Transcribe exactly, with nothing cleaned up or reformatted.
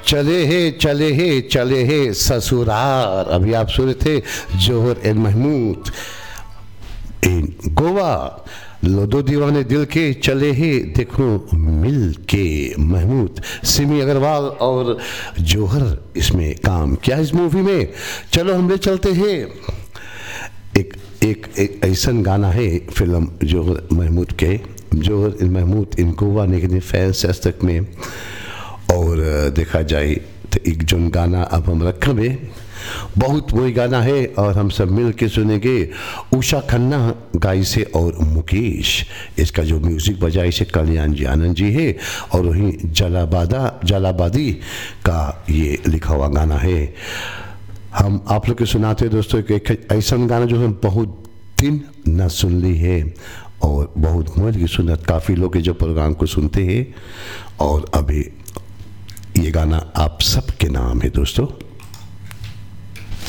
चले हे चले हे चले हे ससुरार। अभी आप सुन रहे थे जौहर एंड महमूद इन गोवा। लोदो दीवाने दिल के चले हे देखो मिल के। महमूद सिमी अग्रवाल और जौहर इसमें काम किया इस मूवी में। चलो हम ले चलते हैं एक एक एक ऐसा गाना है फिल्म जौहर महमूद के, जौहर एंड महमूद इन गोवा ने फैंस आज तक में। और देखा जाए तो एक जोन गाना अब हम रखे बहुत वही गाना है और हम सब मिल के सुनेंगे। उषा खन्ना गाई से और मुकेश, इसका जो म्यूज़िक बजाई से कल्याण जी आनंद जी है और वहीं जलाबादा जलाबादी का ये लिखा हुआ गाना है। हम आप लोग के सुनाते दोस्तों एक ऐसा गाना जो हम बहुत दिन न सुन ली है और बहुत मौज की सुनत काफ़ी लोग जो प्रोग्राम को सुनते हैं। और अभी ये गाना आप सबके नाम है दोस्तों।